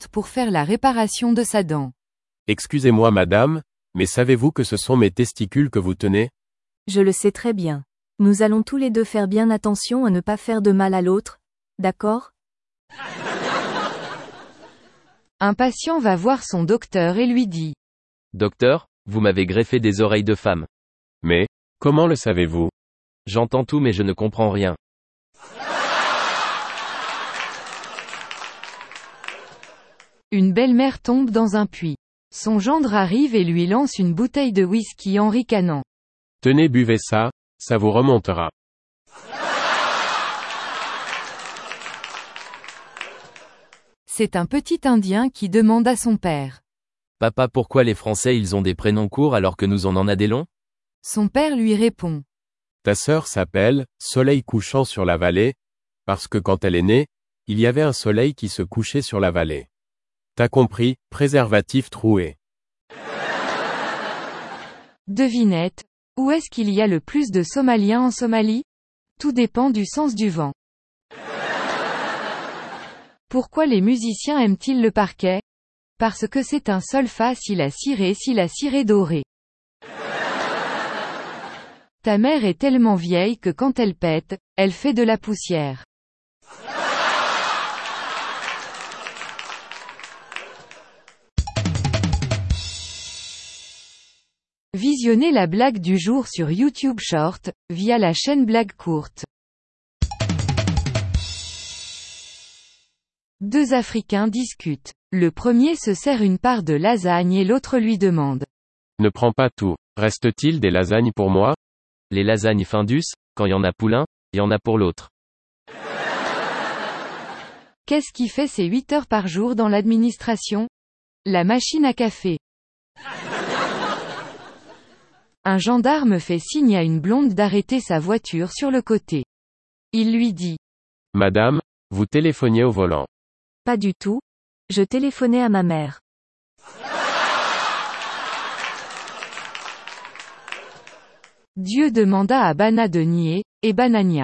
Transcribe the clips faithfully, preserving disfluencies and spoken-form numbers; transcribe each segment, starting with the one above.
rentre pour faire la réparation de sa dent. Excusez-moi madame, mais savez-vous que ce sont mes testicules que vous tenez? Je le sais très bien. Nous allons tous les deux faire bien attention à ne pas faire de mal à l'autre, d'accord? Un patient va voir son docteur et lui dit. Docteur, vous m'avez greffé des oreilles de femme. Mais, comment le savez-vous? J'entends tout mais je ne comprends rien. Une belle-mère tombe dans un puits. Son gendre arrive et lui lance une bouteille de whisky en ricanant. Tenez, buvez ça, ça vous remontera. C'est un petit Indien qui demande à son père. Papa, pourquoi les Français ils ont des prénoms courts alors que nous on en a des longs? Son père lui répond. Ta sœur s'appelle Soleil couchant sur la vallée, parce que quand elle est née, il y avait un soleil qui se couchait sur la vallée. T'as compris, préservatif troué. Devinette, où est-ce qu'il y a le plus de Somaliens en Somalie? Tout dépend du sens du vent. Pourquoi les musiciens aiment-ils le parquet? Parce que c'est un sol fa si la ciré si la ciré dorée. Ta mère est tellement vieille que quand elle pète, elle fait de la poussière. Visionnez la blague du jour sur YouTube Short, via la chaîne Blague Courte. Deux Africains discutent. Le premier se sert une part de lasagne et l'autre lui demande. Ne prends pas tout. Reste-t-il des lasagnes pour moi? Les lasagnes Findus, quand y en a pour l'un, y en a pour l'autre. Qu'est-ce qui fait ses huit heures par jour dans l'administration? La machine à café. Un gendarme fait signe à une blonde d'arrêter sa voiture sur le côté. Il lui dit. Madame, vous téléphoniez au volant. Pas du tout. Je téléphonais à ma mère. Dieu demanda à Bana de nier, et Banania.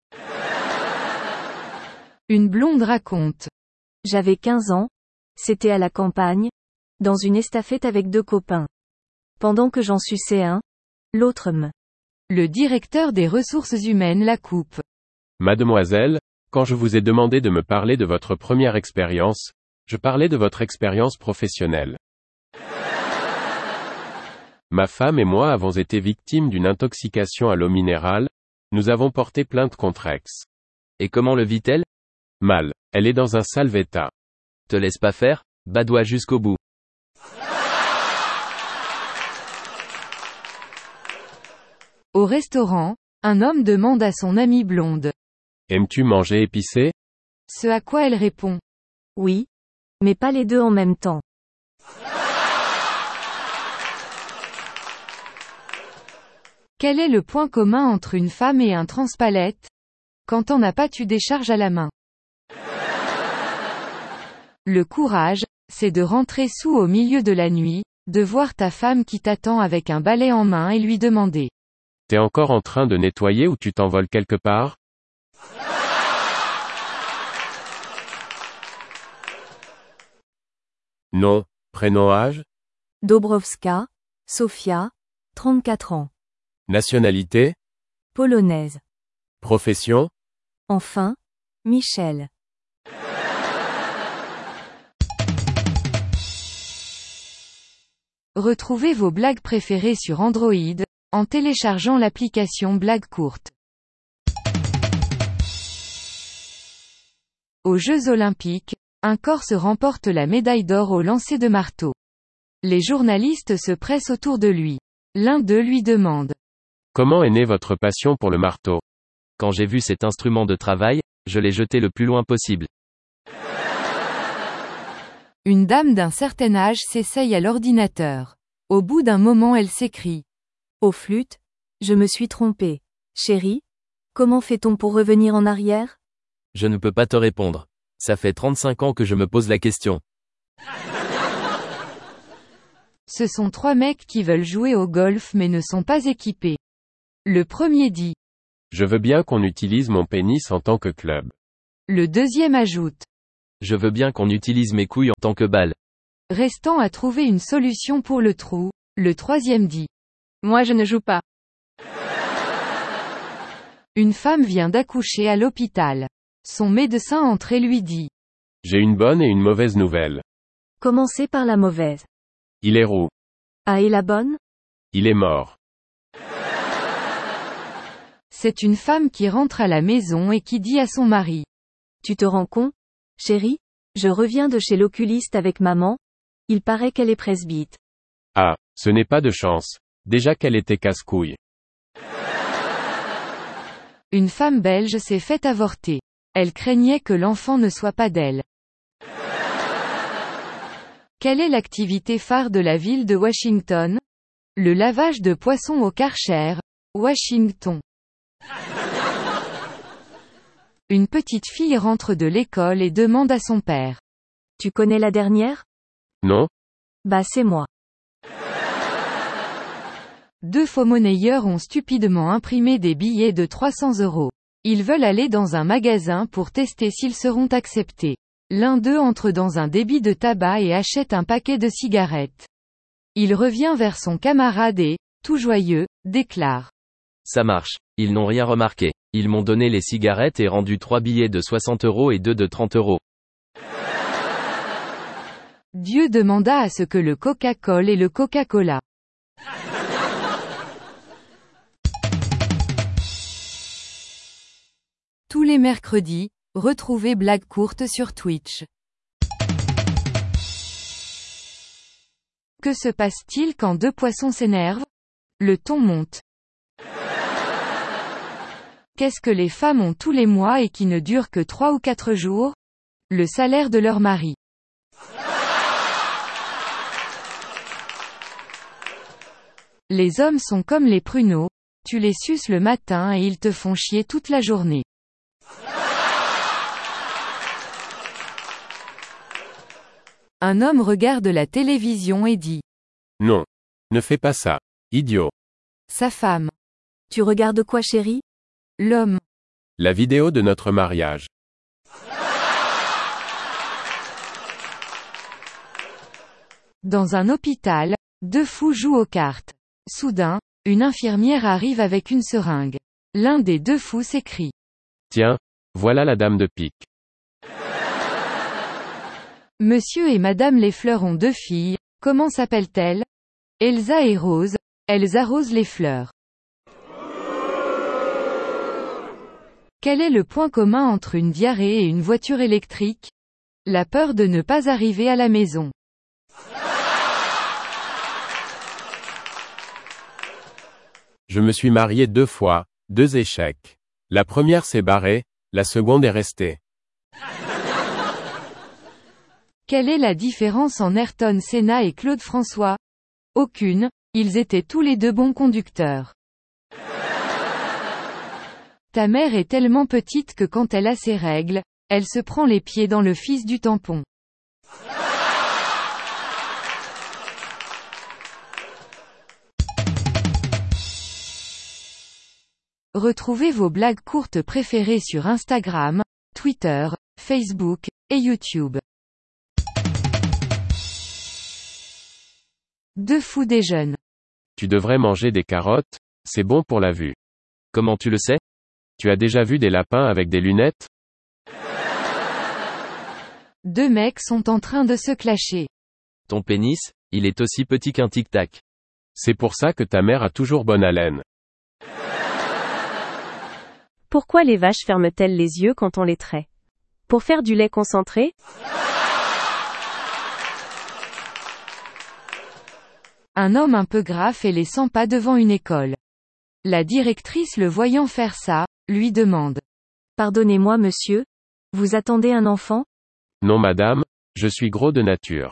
Une blonde raconte. J'avais quinze ans. C'était à la campagne. Dans une estafette avec deux copains. Pendant que j'en suçais un, l'autre me. Le directeur des ressources humaines la coupe. Mademoiselle, quand je vous ai demandé de me parler de votre première expérience, je parlais de votre expérience professionnelle. Ma femme et moi avons été victimes d'une intoxication à l'eau minérale, nous avons porté plainte contre Aix. Et comment le vit-elle? Mal. Elle est dans un sale état. Te laisse pas faire, badoie jusqu'au bout. Au restaurant, un homme demande à son amie blonde. Aimes-tu manger épicé? Ce à quoi elle répond. Oui. Mais pas les deux en même temps. Quel est le point commun entre une femme et un transpalette? Quand t'en as pas tu décharges à la main. Le courage, c'est de rentrer sous au milieu de la nuit, de voir ta femme qui t'attend avec un balai en main et lui demander. T'es encore en train de nettoyer ou tu t'envoles quelque part? Nom, prénom, âge? Dobrowska, Sofia, trente-quatre ans. Nationalité? Polonaise. Profession? Enfin, Michel. Retrouvez vos blagues préférées sur Android, en téléchargeant l'application Blague Courte. Aux Jeux Olympiques, un Corse remporte la médaille d'or au lancer de marteau. Les journalistes se pressent autour de lui. L'un d'eux lui demande. Comment est née votre passion pour le marteau? Quand j'ai vu cet instrument de travail, je l'ai jeté le plus loin possible. Une dame d'un certain âge s'essaye à l'ordinateur. Au bout d'un moment elle s'écrie. Au flûte, je me suis trompée. Chérie, comment fait-on pour revenir en arrière? Je ne peux pas te répondre. Ça fait trente-cinq ans que je me pose la question. Ce sont trois mecs qui veulent jouer au golf mais ne sont pas équipés. Le premier dit. Je veux bien qu'on utilise mon pénis en tant que club. Le deuxième ajoute. Je veux bien qu'on utilise mes couilles en tant que balle. Restant à trouver une solution pour le trou, le troisième dit. Moi je ne joue pas. Une femme vient d'accoucher à l'hôpital. Son médecin entre et lui dit. J'ai une bonne et une mauvaise nouvelle. Commencez par la mauvaise. Il est roux. Ah, et la bonne? Il est mort. C'est une femme qui rentre à la maison et qui dit à son mari. Tu te rends compte, chérie? Je reviens de chez l'oculiste avec maman. Il paraît qu'elle est presbyte. Ah, ce n'est pas de chance. Déjà qu'elle était casse-couille. Une femme belge s'est fait avorter. Elle craignait que l'enfant ne soit pas d'elle. Quelle est l'activité phare de la ville de Washington? Le lavage de poissons au Karcher, Washington. Une petite fille rentre de l'école et demande à son père. Tu connais la dernière? Non? Bah c'est moi. Deux faux-monnayeurs ont stupidement imprimé des billets de trois cents euros. Ils veulent aller dans un magasin pour tester s'ils seront acceptés. L'un d'eux entre dans un débit de tabac et achète un paquet de cigarettes. Il revient vers son camarade et, tout joyeux, déclare. Ça marche. Ils n'ont rien remarqué. Ils m'ont donné les cigarettes et rendu trois billets de soixante euros et deux de trente euros. Dieu demanda à ce que le Coca-Cola et le Coca-Cola. Tous les mercredis, retrouvez Blagues courtes sur Twitch. Que se passe-t-il quand deux poissons s'énervent? Le ton monte. Qu'est-ce que les femmes ont tous les mois et qui ne dure que trois ou quatre jours? Le salaire de leur mari. Les hommes sont comme les pruneaux, tu les suces le matin et ils te font chier toute la journée. Un homme regarde la télévision et dit. Non. Ne fais pas ça. Idiot. Sa femme. Tu regardes quoi, chérie? L'homme. La vidéo de notre mariage. Dans un hôpital, deux fous jouent aux cartes. Soudain, une infirmière arrive avec une seringue. L'un des deux fous s'écrie. Tiens, voilà la dame de pique. Monsieur et Madame Lefleur ont deux filles, comment s'appellent-elles? Elsa et Rose, elles arrosent les fleurs. Quel est le point commun entre une diarrhée et une voiture électrique? La peur de ne pas arriver à la maison. Je me suis marié deux fois, deux échecs. La première s'est barrée, la seconde est restée. Quelle est la différence en Ayrton Senna et Claude François? Aucune, ils étaient tous les deux bons conducteurs. Ta mère est tellement petite que quand elle a ses règles, elle se prend les pieds dans le fils du tampon. Retrouvez vos blagues courtes préférées sur Instagram, Twitter, Facebook, et YouTube. Deux fous déjeunent. Tu devrais manger des carottes, c'est bon pour la vue. Comment tu le sais? Tu as déjà vu des lapins avec des lunettes? Deux mecs sont en train de se clasher. Ton pénis, il est aussi petit qu'un tic-tac. C'est pour ça que ta mère a toujours bonne haleine. Pourquoi les vaches ferment-elles les yeux quand on les traite? Pour faire du lait concentré? Un homme un peu grave fait les cent pas devant une école. La directrice le voyant faire ça, lui demande. Pardonnez-moi monsieur, vous attendez un enfant? Non madame, je suis gros de nature.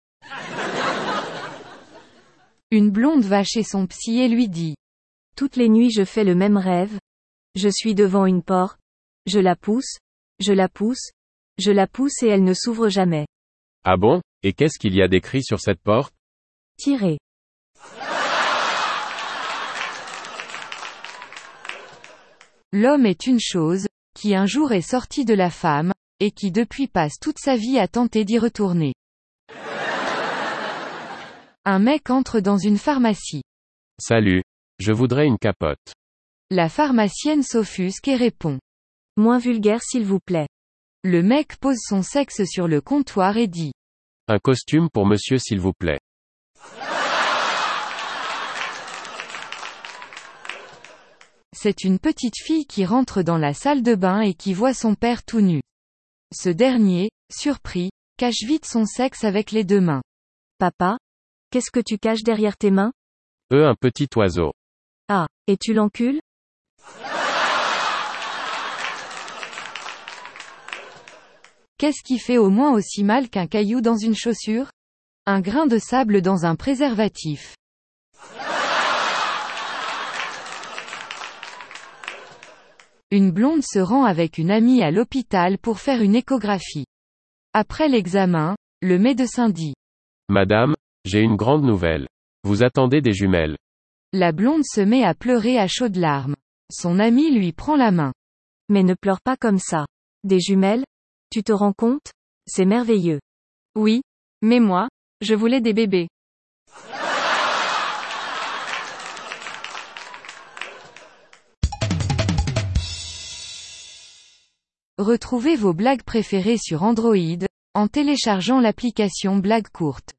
Une blonde va chez son psy et lui dit. Toutes les nuits je fais le même rêve. Je suis devant une porte. Je la pousse. Je la pousse. Je la pousse et elle ne s'ouvre jamais. Ah bon? Et qu'est-ce qu'il y a d'écrit sur cette porte? Tirez. L'homme est une chose, qui un jour est sorti de la femme, et qui depuis passe toute sa vie à tenter d'y retourner. Un mec entre dans une pharmacie. Salut. Je voudrais une capote. La pharmacienne s'offusque et répond. Moins vulgaire s'il vous plaît. Le mec pose son sexe sur le comptoir et dit. Un costume pour monsieur s'il vous plaît. C'est une petite fille qui rentre dans la salle de bain et qui voit son père tout nu. Ce dernier, surpris, cache vite son sexe avec les deux mains. Papa? Qu'est-ce que tu caches derrière tes mains? Euh, un petit oiseau. Ah, et tu l'encules? Qu'est-ce qui fait au moins aussi mal qu'un caillou dans une chaussure? Un grain de sable dans un préservatif. Une blonde se rend avec une amie à l'hôpital pour faire une échographie. Après l'examen, le médecin dit. Madame, j'ai une grande nouvelle. Vous attendez des jumelles. La blonde se met à pleurer à chaudes larmes. Son amie lui prend la main. Mais ne pleure pas comme ça. Des jumelles? Tu te rends compte? C'est merveilleux. Oui, mais moi, je voulais des bébés. Retrouvez vos blagues préférées sur Android, en téléchargeant l'application Blagues courtes.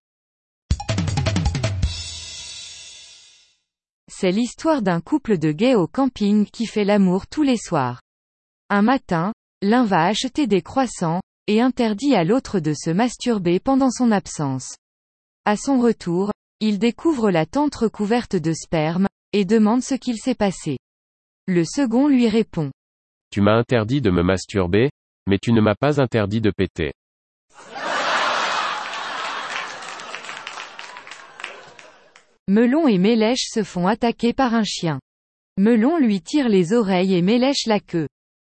C'est l'histoire d'un couple de gays au camping qui fait l'amour tous les soirs. Un matin, l'un va acheter des croissants, et interdit à l'autre de se masturber pendant son absence. À son retour, il découvre la tente recouverte de sperme, et demande ce qu'il s'est passé. Le second lui répond. Tu m'as interdit de me masturber, mais tu ne m'as pas interdit de péter. Melon et Mélèche se font attaquer par un chien. Melon lui tire les oreilles et Mélèche la queue.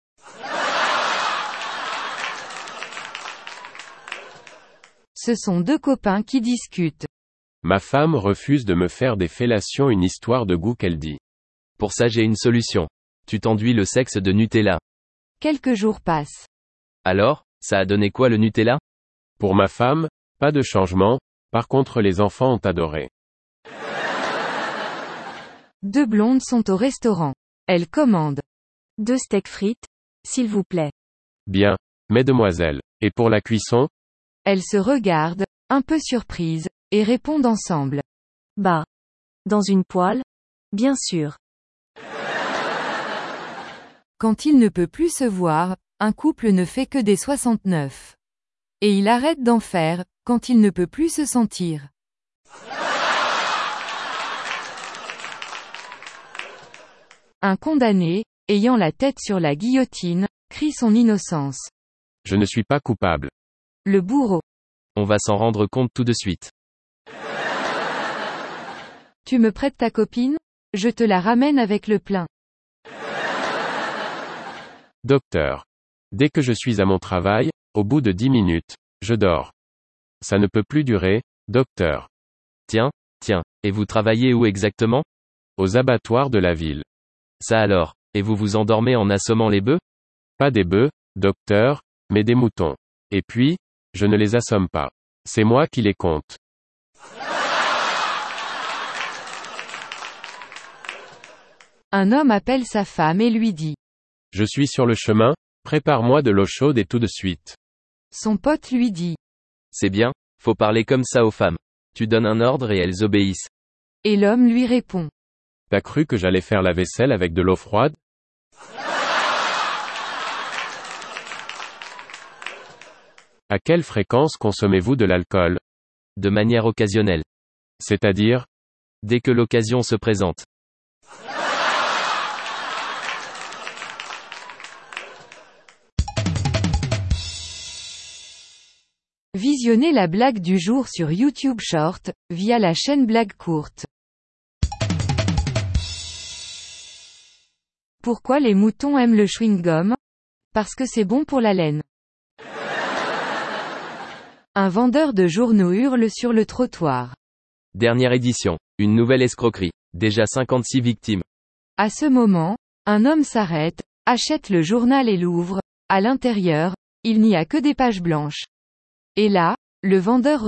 Ce sont deux copains qui discutent. Ma femme refuse de me faire des fellations, une histoire de goût qu'elle dit. Pour ça j'ai une solution. Tu t'enduis le sexe de Nutella. Quelques jours passent. Alors, ça a donné quoi le Nutella? Pour ma femme, pas de changement, par contre les enfants ont adoré. Deux blondes sont au restaurant. Elles commandent. Deux steaks frites, s'il vous plaît. Bien, mesdemoiselles. Et pour la cuisson? Elles se regardent, un peu surprises, et répondent ensemble. Bah. Dans une poêle? Bien sûr. Quand il ne peut plus se voir, un couple ne fait que des soixante-neuf. Et il arrête d'en faire, quand il ne peut plus se sentir. Un condamné, ayant la tête sur la guillotine, crie son innocence. Je ne suis pas coupable. Le bourreau. On va s'en rendre compte tout de suite. Tu me prêtes ta copine? Je te la ramène avec le plein. Docteur. Dès que je suis à mon travail, au bout de dix minutes, je dors. Ça ne peut plus durer, docteur. Tiens, tiens, et vous travaillez où exactement? Aux abattoirs de la ville. Ça alors, et vous vous endormez en assommant les bœufs? Pas des bœufs, docteur, mais des moutons. Et puis, je ne les assomme pas. C'est moi qui les compte. Un homme appelle sa femme et lui dit. Je suis sur le chemin, prépare-moi de l'eau chaude et tout de suite. Son pote lui dit. C'est bien, faut parler comme ça aux femmes. Tu donnes un ordre et elles obéissent. Et l'homme lui répond. T'as cru que j'allais faire la vaisselle avec de l'eau froide? À quelle fréquence consommez-vous de l'alcool? De manière occasionnelle. C'est-à-dire? Dès que l'occasion se présente. Visionnez la blague du jour sur YouTube Short, via la chaîne Blagues courtes. Pourquoi les moutons aiment le chewing-gum? Parce que c'est bon pour la laine. Un vendeur de journaux hurle sur le trottoir. Dernière édition. Une nouvelle escroquerie. Déjà cinquante-six victimes. À ce moment, un homme s'arrête, achète le journal et l'ouvre. À l'intérieur, Il n'y a que des pages blanches. Et là, le vendeur